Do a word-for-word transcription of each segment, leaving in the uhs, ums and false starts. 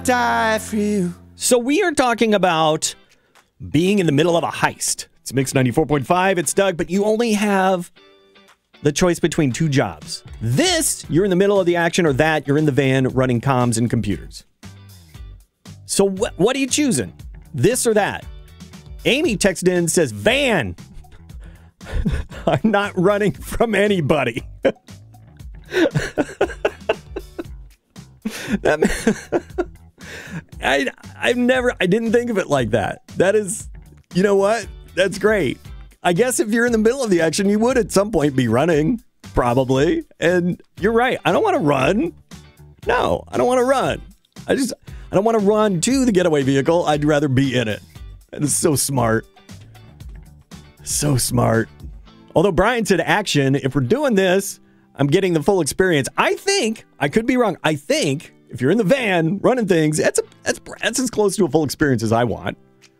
Die for you. So we are talking about being in the middle of a heist. It's Mix ninety-four point five. It's Doug, but you only have the choice between two jobs. This, you're in the middle of the action, or that, you're in the van running comms and computers. So wh- what are you choosing? This or that? Amy texted in and says, van. I'm not running from anybody. that, I, I've never, I didn't think of it like that. That is, you know what? That's great. I guess if you're in the middle of the action, you would at some point be running, probably. And you're right. I don't want to run. No, I don't want to run. I just, I don't want to run to the getaway vehicle. I'd rather be in it. And it's so smart. So smart. Although Brian said action, if we're doing this, I'm getting the full experience. I think, I could be wrong. I think if you're in the van running things, that's, a, that's, that's as close to a full experience as I want.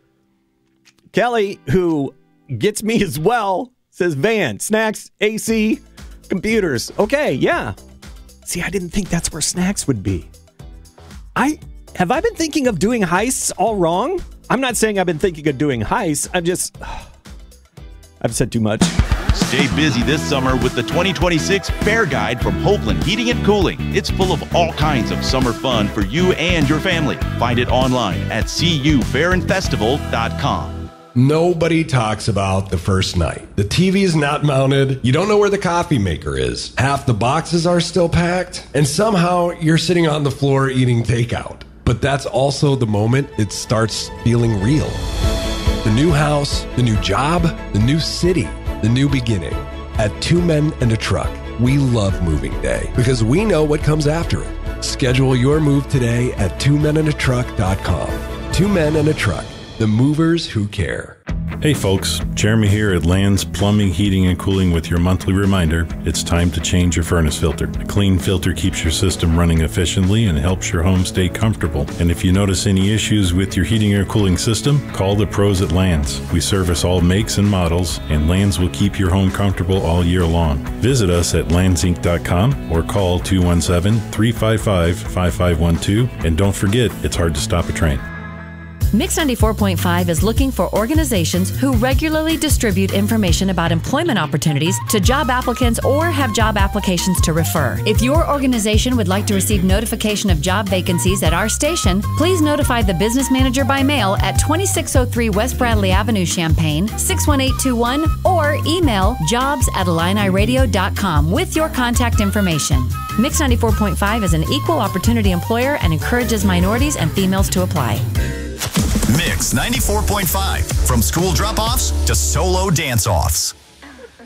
Kelly, who gets me as well, says van, snacks, A C, computers. Okay, yeah. See, I didn't think that's where snacks would be. I have I been thinking of doing heists all wrong? I'm not saying I've been thinking of doing heists. I'm just, I've said too much. Stay busy this summer with the twenty twenty-six Fair Guide from Hoagland Heating and Cooling. It's full of all kinds of summer fun for you and your family. Find it online at c u fair and festival dot com. Nobody talks about the first night. The T V is not mounted. You don't know where the coffee maker is. Half the boxes are still packed. And somehow you're sitting on the floor eating takeout. But that's also the moment it starts feeling real. The new house, the new job, the new city, the new beginning. At Two Men and a Truck, we love moving day because we know what comes after it. Schedule your move today at two men and a truck dot com. Two Men and a Truck. The movers who care. Hey folks, Jeremy here at Land's Plumbing, Heating, and Cooling with your monthly reminder, it's time to change your furnace filter. A clean filter keeps your system running efficiently and helps your home stay comfortable. And if you notice any issues with your heating or cooling system, call the pros at Land's. We service all makes and models, and Land's will keep your home comfortable all year long. Visit us at lands inc dot com or call two one seven, three five five, five five one two. And don't forget, it's hard to stop a train. Mix ninety-four point five is looking for organizations who regularly distribute information about employment opportunities to job applicants or have job applications to refer. If your organization would like to receive notification of job vacancies at our station, please notify the business manager by mail at twenty-six oh three West Bradley Avenue, Champaign, six one eight two one, or email jobs at illini radio dot com with your contact information. Mix ninety-four point five is an equal opportunity employer and encourages minorities and females to apply. Mix ninety-four point five, from school drop-offs to solo dance-offs.